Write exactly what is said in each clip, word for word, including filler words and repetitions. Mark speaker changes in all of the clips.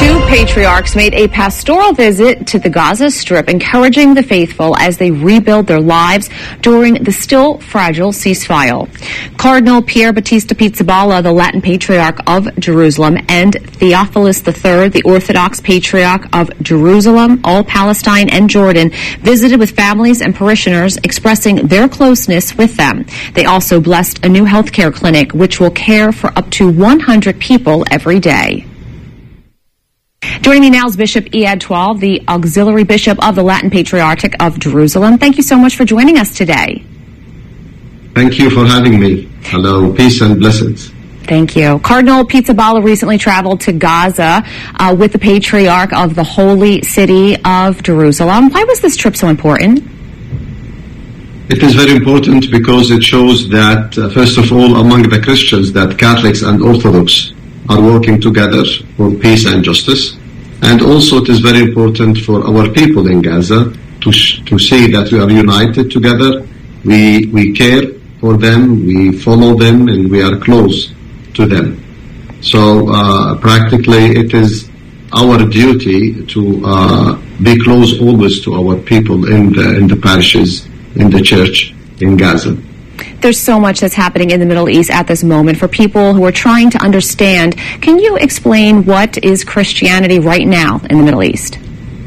Speaker 1: Two patriarchs made a pastoral visit to the Gaza Strip, encouraging the faithful as they rebuild their lives during the still fragile ceasefire. Cardinal Pier Battista Pizzaballa, the Latin Patriarch of Jerusalem, and Theophilus the Third, the Orthodox Patriarch of Jerusalem, all Palestine and Jordan, visited with families and parishioners, expressing their closeness with them. They also blessed a new healthcare clinic, which will care for up to one hundred people every day. Joining me now is Bishop Iyad Twal, the Auxiliary Bishop of the Latin Patriarchate of Jerusalem. Thank you so much for joining us today.
Speaker 2: Thank you for having me. Hello, peace and blessings.
Speaker 1: Thank you. Cardinal Pizzaballa recently traveled to Gaza uh, with the Patriarch of the Holy City of Jerusalem. Why was this trip so important?
Speaker 2: It is very important because it shows that, uh, first of all, among the Christians, that Catholics and Orthodox are working together for peace and justice. And also it is very important for our people in Gaza to sh- to see that we are united together. We we care for them, we follow them, and we are close to them. So uh, practically it is our duty to uh, be close always to our people in the in the parishes, in the church in Gaza.
Speaker 1: There's so much that's happening in the Middle East at this moment. For people who are trying to understand, can you explain what is Christianity right now in the Middle East?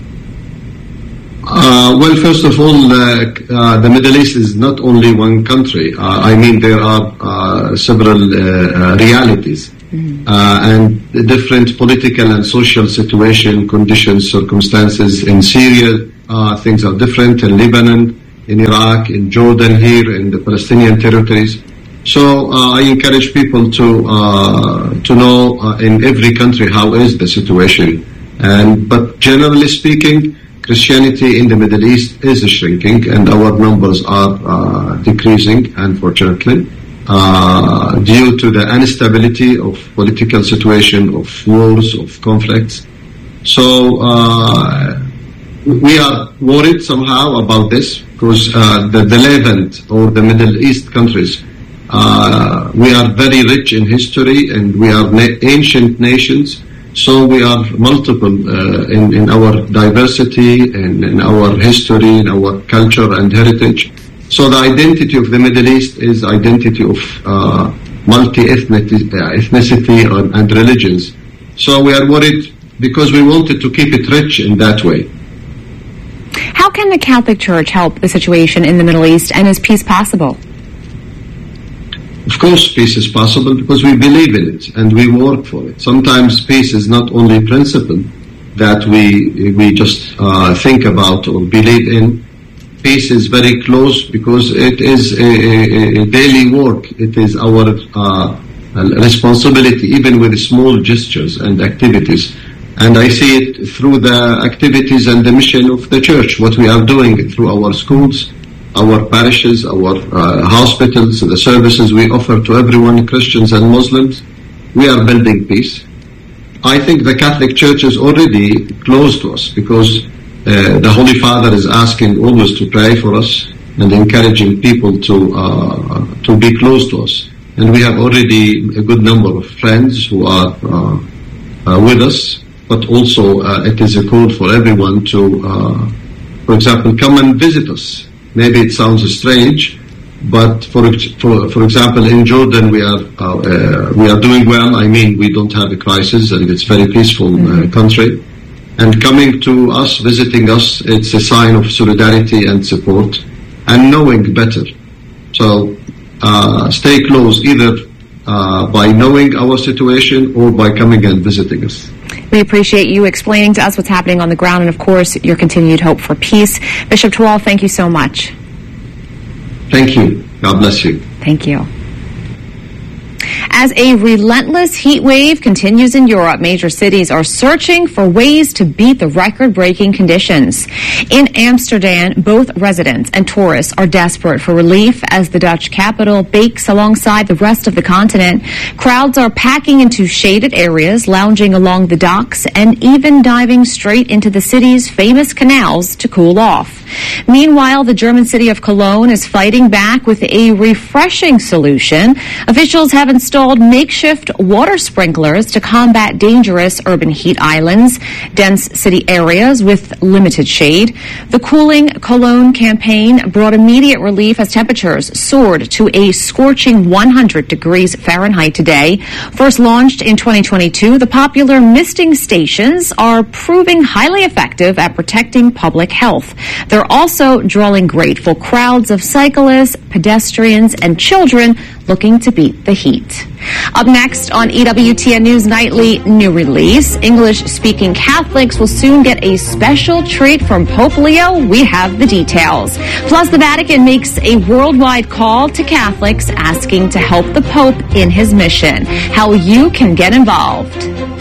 Speaker 2: Uh, well, first of all, uh, uh, the Middle East is not only one country. Uh, I mean, there are uh, several uh, uh, realities mm-hmm. uh, and different political and social situation, conditions, circumstances. In Syria, uh, things are different. In Lebanon, in Iraq, in Jordan, here in the Palestinian territories. So uh, I encourage people to uh, to know uh, in every country how is the situation. And but generally speaking, Christianity in the Middle East is shrinking, and our numbers are uh, decreasing, unfortunately, uh, due to the instability of political situation, of wars, of conflicts. So uh, we are worried somehow about this. Because uh, the, the Levant or the Middle East countries, uh, we are very rich in history and we are na- ancient nations, so we are multiple uh, in, in our diversity and in our history, in our culture and heritage. So the identity of the Middle East is identity of uh, multi-ethnicity uh, and religions. So we are worried because we wanted to keep it rich in that way.
Speaker 1: How can the Catholic Church help the situation in the Middle East, and is peace possible?
Speaker 2: Of course, peace is possible because we believe in it and we work for it. Sometimes peace is not only principle that we we just uh, think about or believe in. Peace is very close because it is a, a, a daily work. It is our uh, responsibility, even with small gestures and activities. And I see it through the activities and the mission of the church, what we are doing through our schools, our parishes, our uh, hospitals, the services we offer to everyone, Christians and Muslims. We are building peace. I think the Catholic Church is already close to us because uh, the Holy Father is asking always to pray for us and encouraging people to uh, to be close to us. And we have already a good number of friends who are uh, uh, with us. But also uh, it is a call for everyone to, uh, for example, come and visit us. Maybe it sounds strange, but for for, for example, in Jordan we are uh, uh, we are doing well. I mean, we don't have a crisis, and it's a very peaceful uh, country. And coming to us, visiting us, it's a sign of solidarity and support, and knowing better. So uh, stay close, either uh, by knowing our situation or by coming and visiting us.
Speaker 1: We appreciate you explaining to us what's happening on the ground and, of course, your continued hope for peace. Bishop Twal, thank you so much.
Speaker 2: Thank you. God bless you.
Speaker 1: Thank you. As a relentless heat wave continues in Europe, major cities are searching for ways to beat the record-breaking conditions. In Amsterdam, both residents and tourists are desperate for relief as the Dutch capital bakes alongside the rest of the continent. Crowds are packing into shaded areas, lounging along the docks, and even diving straight into the city's famous canals to cool off. Meanwhile, the German city of Cologne is fighting back with a refreshing solution. Officials have have installed makeshift water sprinklers to combat dangerous urban heat islands, dense city areas with limited shade. The Cooling Cologne campaign brought immediate relief as temperatures soared to a scorching one hundred degrees Fahrenheit today. First launched in twenty twenty-two, the popular misting stations are proving highly effective at protecting public health. They're also drawing grateful crowds of cyclists, pedestrians, and children looking to beat the heat. Up next on E W T N News Nightly, new release. English-speaking Catholics will soon get a special treat from Pope Leo. We have the details. Plus, the Vatican makes a worldwide call to Catholics asking to help the Pope in his mission. How you can get involved.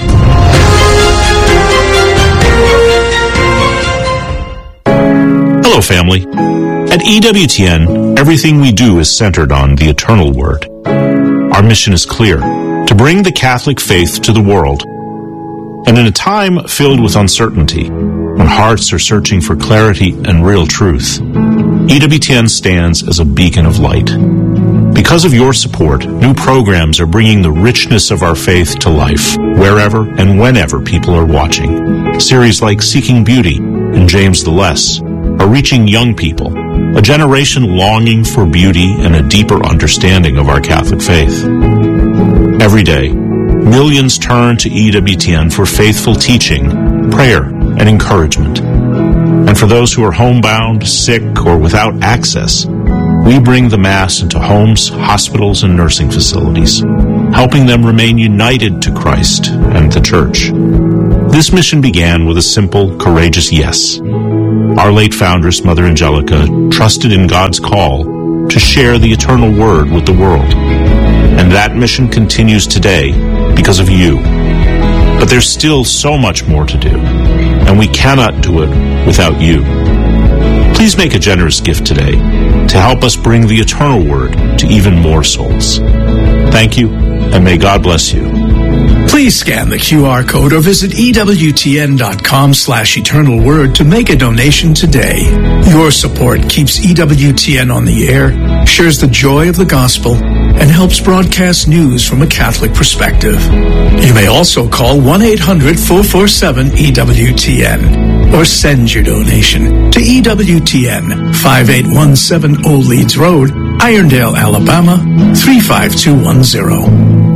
Speaker 3: Hello, family. At E W T N, everything we do is centered on the eternal Word. Our mission is clear, to bring the Catholic faith to the world. And in a time filled with uncertainty, when hearts are searching for clarity and real truth, E W T N stands as a beacon of light. Because of your support, new programs are bringing the richness of our faith to life, wherever and whenever people are watching. Series like Seeking Beauty and James the Less are reaching young people, a generation longing for beauty and a deeper understanding of our Catholic faith. Every day, millions turn to E W T N for faithful teaching, prayer, and encouragement. And for those who are homebound, sick, or without access, we bring the Mass into homes, hospitals, and nursing facilities, helping them remain united to Christ and the Church. This mission began with a simple, courageous yes. Our late foundress, Mother Angelica, trusted in God's call to share the eternal Word with the world. And that mission continues today because of you. But there's still so much more to do, and we cannot do it without you. Please make a generous gift today to help us bring the eternal Word to even more souls. Thank you, and may God bless you.
Speaker 4: Please scan the Q R code or visit ewtn.com slash eternal word to make a donation today. Your support keeps E W T N on the air, shares the joy of the gospel, and helps broadcast news from a Catholic perspective. You may also call one eight hundred four four seven E W T N or send your donation to E W T N, five eight one seven Old Leeds Road, Irondale, Alabama, three five two one zero.